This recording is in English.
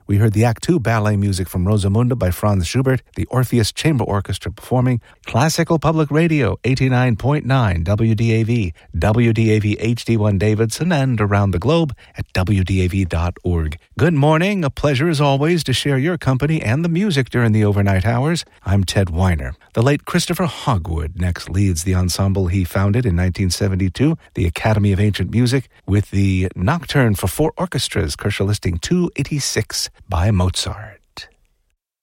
We heard the Act 2 ballet music from Rosamunde by Franz Schubert, the Orpheus Chamber Orchestra performing Classical Public Radio, 89.9 WDAV, WDAV HD1 Davidson, and around the globe at WDAV.org. Good morning. A pleasure as always to share your company and the music during the overnight hours. I'm Ted Weiner. The late Christopher Hogwood next leads the ensemble he founded in 1972, the Academy of Ancient Music, with the Nocturne for Four Orchestras, Listing 286 by Mozart.